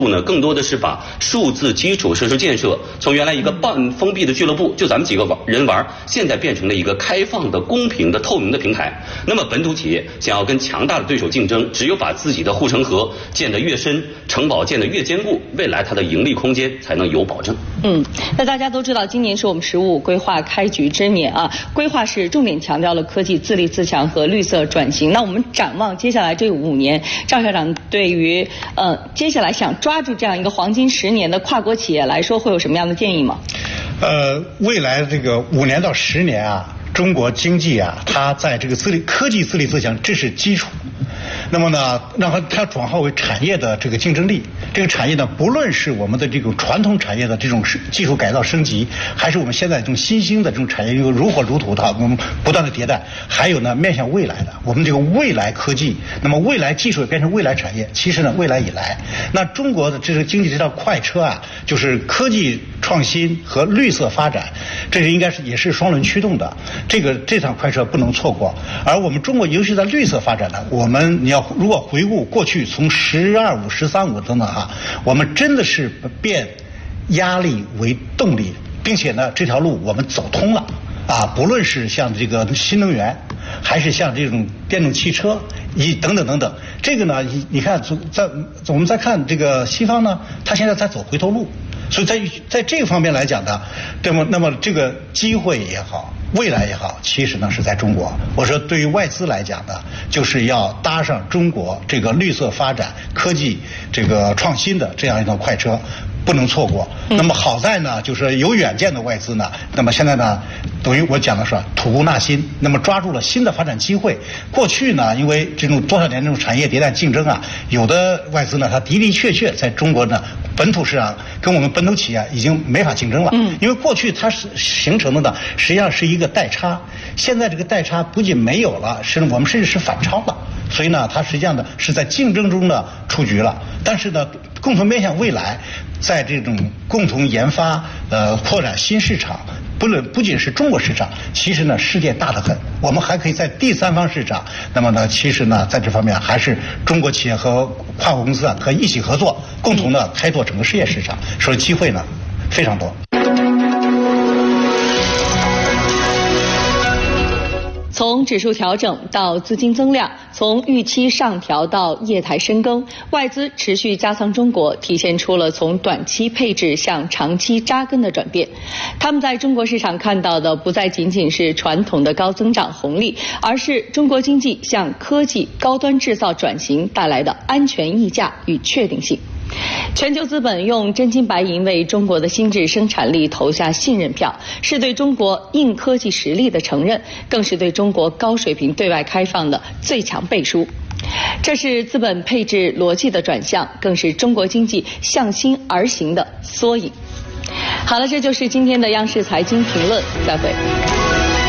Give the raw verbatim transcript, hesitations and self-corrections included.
呢，更多的是把数字基础设施建设从原来一个半封闭的俱乐部，就咱们几个玩人玩，现在变成了一个开放的、公平的、透明的平台。那么本土企业想要跟强大的对手竞争，只有把自己的护城河建得越深，城堡建得越坚固，未来它的盈利空间才能有保证。 嗯，那大家都知道，今年是我们“十五”规划开局之年啊，规划是重点强调了科技自立自强和绿色转型。那我们展望接下来这五年，赵校长对于呃接下来想抓住这样一个黄金十年的跨国企业来说，会有什么样的建议吗？ 呃，未来这个五年到十年啊，中国经济啊，它在这个自立科技自立自强，这是基础。那么呢，让它它转化为产业的这个竞争力。这个产业呢，不论是我们的这种传统产业的这种技术改造升级，还是我们现在这种新兴的这种产业又如火如荼的，我们不断的迭代，还有呢，面向未来的我们这个未来科技，那么未来技术变成未来产业。其实呢，未来以来，那中国的这个经济这条快车啊，就是科技创新和绿色发展，这是应该是也是双轮驱动的。这个这趟快车不能错过。而我们中国，尤其在绿色发展呢，我们你要如果回顾过去，从十二五、十三五等等哈，我们真的是变压力为动力，并且呢，这条路我们走通了啊！不论是像这个新能源，还是像这种电动汽车，一等等等等，这个呢，你你看，在我们再看这个西方呢，它现在在走回头路。所以在在这个方面来讲呢，那么那么这个机会也好，未来也好，其实呢是在中国。我说对于外资来讲呢，就是要搭上中国这个绿色发展、科技这个创新的这样一趟快车，不能错过。那么好在呢，就是有远见的外资呢，那么现在呢，等于我讲的是吐故纳新，那么抓住了新的发展机会。过去呢，因为这种多少年这种产业迭代竞争啊，有的外资呢，它的的确确在中国呢本土市场跟我们本土企业已经没法竞争了。嗯，因为过去它是形成的呢，实际上是一个代差，现在这个代差不仅没有了，是我们甚至是反超了。所以呢，它实际上呢是在竞争中呢出局了。但是呢，共同面向未来，在这种共同研发、呃扩展新市场，不论不仅是中国市场，其实呢世界大得很，我们还可以在第三方市场。那么呢，其实呢在这方面还是中国企业和跨国公司啊可以一起合作，共同的开拓整个世界市场，所以机会呢非常多。 从指数调整到资金增量，从预期上调到业态深耕，外资持续加仓中国，体现出了从短期配置向长期扎根的转变。他们在中国市场看到的不再仅仅是传统的高增长红利，而是中国经济向科技高端制造转型带来的安全溢价与确定性。全球资本用真金白银为中国的新质生产力投下信任票，是对中国硬科技实力的承认，更是对中国高水平对外开放的最强背书。这是资本配置逻辑的转向，更是中国经济向心而行的缩影。好了，这就是今天的央视财经评论，再会。